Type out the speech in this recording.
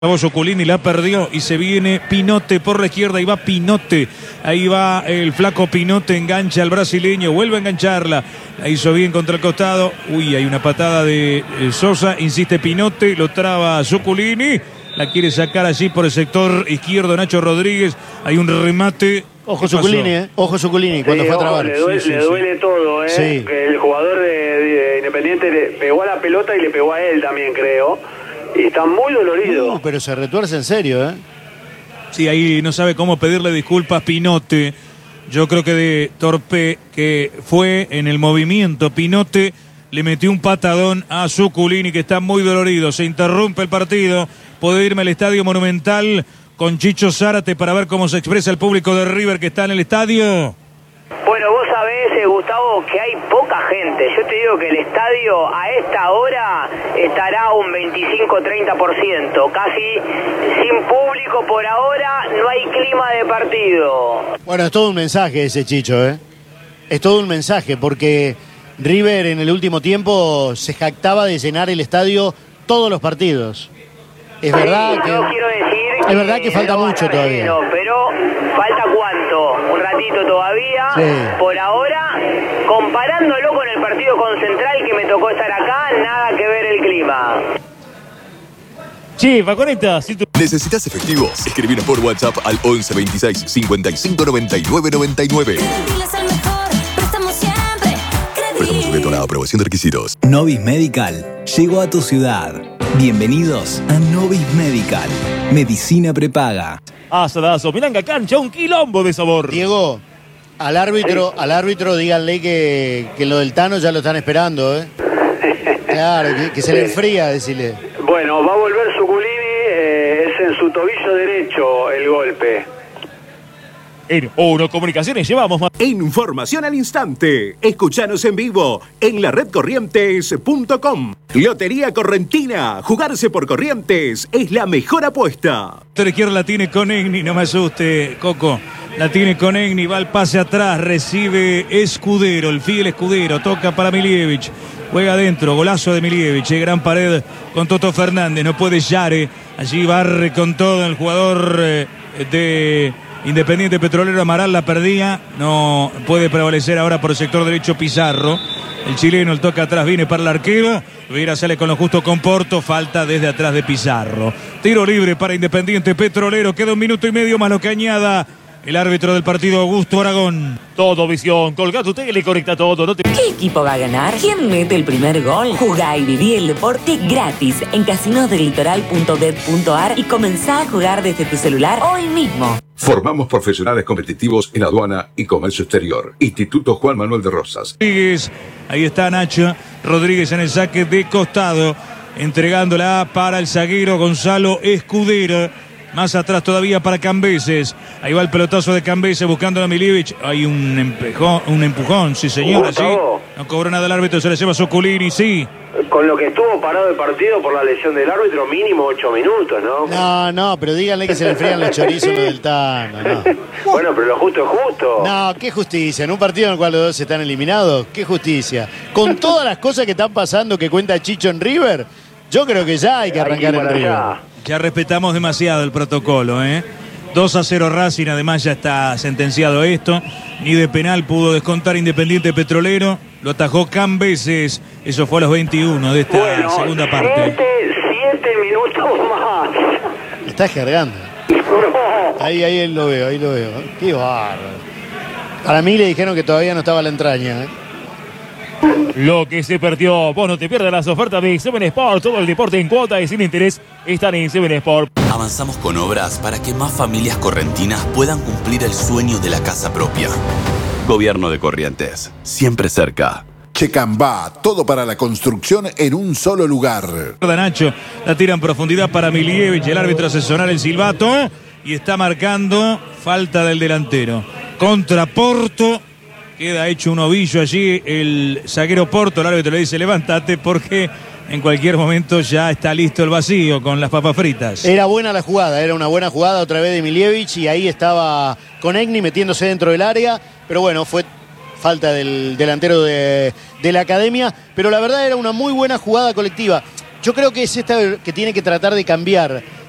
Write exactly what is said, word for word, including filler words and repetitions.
Soculini la perdió y se viene Pinote por la izquierda y va Pinote. Ahí va el flaco Pinote, engancha al brasileño, vuelve a engancharla. La hizo bien contra el costado. Uy, hay una patada de eh, Sosa, insiste Pinote, lo traba Soculini. La quiere sacar allí por el sector izquierdo Nacho Rodríguez. Hay un remate. Ojo Soculini, eh. Ojo Soculini cuando sí, fue a ojo, trabar. Le duele, sí, sí, le duele sí. todo, ¿eh? Sí. Que el jugador de, de Independiente le pegó a la pelota y le pegó a él también, creo. Y está muy dolorido. Uh, pero se retuerce en serio, ¿eh? Sí, ahí no sabe cómo pedirle disculpas Pinote. Yo creo que de torpe que fue en el movimiento, Pinote le metió un patadón a Soculini que está muy dolorido. Se interrumpe el partido. Puedo irme al Estadio Monumental con Chicho Zárate para ver cómo se expresa el público de River que está en el estadio. Bueno, vos sabés, eh, Gustavo, que hay poca gente. Yo te digo que el estadio a esta hora estará un veinticinco a treinta por ciento. Casi sin público por ahora, no hay clima de partido. Bueno, es todo un mensaje ese Chicho, ¿eh? Es todo un mensaje porque River en el último tiempo se jactaba de llenar el estadio todos los partidos. Es verdad sí, que... no quiero decir es verdad que falta no va a mucho estar todavía. lleno, pero falta cuánto, un ratito todavía. Sí. Por ahora, comparándolo con el partido con Central que me tocó estar acá, nada que ver el clima. Sí, Faconeta, si tú... ¿Necesitas efectivos? Escribinos por WhatsApp al once veintiséis cincuenta y cinco noventa y nueve noventa y nueve. Credibil es el mejor, prestamos siempre. Préstamo sujeto a la aprobación de requisitos. Novis Medical llegó a tu ciudad. Bienvenidos a Novis Medical. Medicina prepaga. Asadazo, Milanga Cancha, un quilombo de sabor. Diego, al árbitro, al árbitro díganle que, que lo del Tano ya lo están esperando, ¿eh? Claro, que, que se le enfría, decirle. Bueno, va a volver Soculini, eh, es en su tobillo derecho el golpe. En Uno Comunicaciones llevamos más. Información al instante. Escuchanos en vivo en la red corrientes punto com. Lotería Correntina. Jugarse por Corrientes es la mejor apuesta. La izquierda la tiene Conegni, no me asuste, Coco. La tiene Conegni, va al pase atrás, recibe Escudero, el fiel Escudero, toca para Milievich. Juega adentro, golazo de Milievich, eh, gran pared con Toto Fernández, no puede Yare. Allí barre con todo el jugador eh, de Independiente Petrolero. Amaral la perdía, no puede prevalecer ahora por el sector derecho Pizarro. El chileno, el toque atrás, viene para el arquero. Vera sale con lo justo con Porto, falta desde atrás de Pizarro. Tiro libre para Independiente Petrolero, queda un minuto y medio más lo que añada el árbitro del partido, Augusto Aragón. Todo visión, colga tu tele, conecta todo. No te... ¿Qué equipo va a ganar? ¿Quién mete el primer gol? Jugá y viví el deporte gratis en casinos del litoral punto bet punto ar y comenzá a jugar desde tu celular hoy mismo. Formamos profesionales competitivos en aduana y comercio exterior. Instituto Juan Manuel de Rosas. Ahí está Nacho Rodríguez en el saque de costado, entregándola para el zaguero Gonzalo Escudero. Más atrás todavía para Cambeses. Ahí va el pelotazo de Cambeses buscando a Milievich. Hay un empujón, un empujón, sí señora, sí. No cobró nada el árbitro, se le lleva Soculini, sí. Con lo que estuvo parado el partido por la lesión del árbitro, mínimo ocho minutos, ¿no? No, no, pero díganle que se le enfrían los chorizos lo del Tano, no. Bueno, pero lo justo es justo. No, qué justicia. En un partido en el cual los dos están eliminados, qué justicia. Con todas las cosas que están pasando que cuenta Chicho en River, yo creo que ya hay que arrancar en River. Ya respetamos demasiado el protocolo, ¿eh? dos a cero Racing, además ya está sentenciado esto. Ni de penal pudo descontar Independiente Petrolero. Lo atajó Cambeses. Eso fue a los veintiuno de esta bueno, segunda parte. Siete, siete minutos más. Está jergando. No. Ahí, ahí lo veo, ahí lo veo. Qué bárbaro. Para mí le dijeron que todavía no estaba la entraña, ¿eh? Lo que se perdió. Vos no te pierdas las ofertas de Seven Sport. Todo el deporte en cuota y sin interés están en Seven Sport. Avanzamos con obras para que más familias correntinas puedan cumplir el sueño de la casa propia. Gobierno de Corrientes, siempre cerca. Checambá, todo para la construcción en un solo lugar. Nacho la tira en profundidad para Milievich. El árbitro hace sonar el silbato y está marcando falta del delantero. Contra Porto. Queda hecho un ovillo allí el zaguero Porto. El árbitro le dice levántate porque en cualquier momento ya está listo el vacío con las papas fritas. Era buena la jugada, era una buena jugada otra vez de Milievich y ahí estaba Conegni metiéndose dentro del área. Pero bueno, fue falta del delantero de, de la academia. Pero la verdad era una muy buena jugada colectiva. Yo creo que es esta que tiene que tratar de cambiar